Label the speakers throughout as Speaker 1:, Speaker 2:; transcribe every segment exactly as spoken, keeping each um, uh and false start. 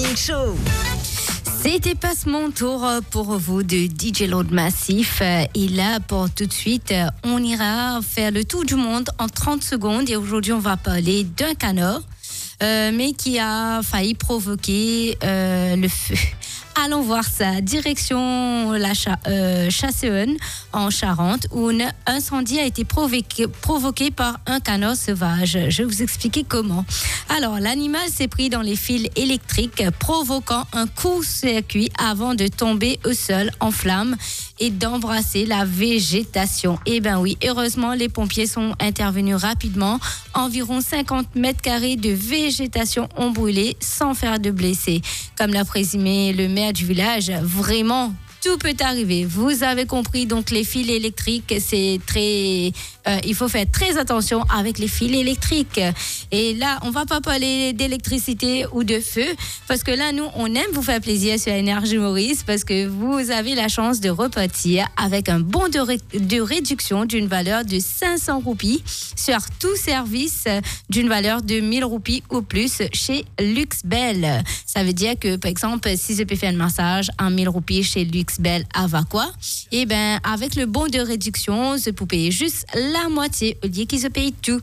Speaker 1: Morning Show.
Speaker 2: C'était passe mon tour pour vous de D J Load Massif. Et là, pour tout de suite, on ira faire le tour du monde en trente secondes. Et aujourd'hui, on va parler d'un canard, euh, mais qui a failli provoquer euh, le feu. Allons voir ça. Direction la Cha- euh, Chasseun, en Charente, où un incendie a été provoqué, provoqué par un canard sauvage. Je vais vous expliquer comment. Alors, l'animal s'est pris dans les fils électriques, provoquant un court-circuit avant de tomber au sol en flammes et d'embrasser la végétation. Eh bien oui, heureusement, les pompiers sont intervenus rapidement. Environ cinquante mètres carrés de végétation ont brûlé sans faire de blessés. Comme l'a présumé le maire du village, vraiment, tout peut arriver. Vous avez compris, donc les fils électriques, c'est très... Euh, il faut faire très attention avec les fils électriques. Et là, on va pas parler d'électricité ou de feu, parce que là, nous, on aime vous faire plaisir sur Énergie Maurice, parce que vous avez la chance de repartir avec un bon de, ré- de réduction d'une valeur de cinq cents roupies sur tout service d'une valeur de mille roupies ou plus chez Luxbel. Ça veut dire que, par exemple, si je peux faire un massage à mille roupies chez Luxbel à Vaqua, et ben avec le bon de réduction, je peux payer juste la moitié au lieu qu'ils se payent tout.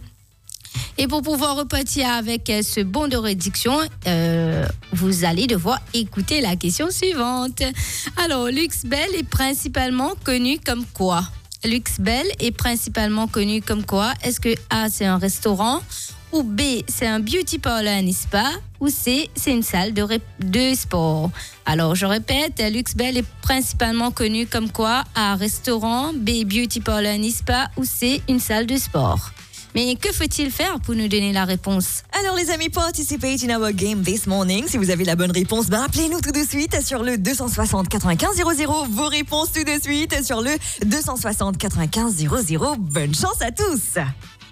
Speaker 2: Et pour pouvoir repartir avec ce bon de réduction, euh, vous allez devoir écouter la question suivante. Alors, Luxbel est principalement connu comme quoi? Luxbel est principalement connu comme quoi? Est-ce que A, c'est un restaurant? Ou B, c'est un beauty parlor, un spa? Ou C, c'est une salle de, ré- de sport? Alors, je répète, Luxbel est principalement connu comme quoi? A, restaurant, B, beauty parlor, un spa, ou C, une salle de sport? Mais que faut-il faire pour nous donner la réponse?
Speaker 1: Alors les amis, participate in our game this morning. Si vous avez la bonne réponse, ben appelez-nous tout de suite sur le deux cent soixante quatre-vingt-quinze zéro zéro. Vos réponses tout de suite sur le deux cent soixante quatre-vingt-quinze zéro zéro. Bonne chance à tous.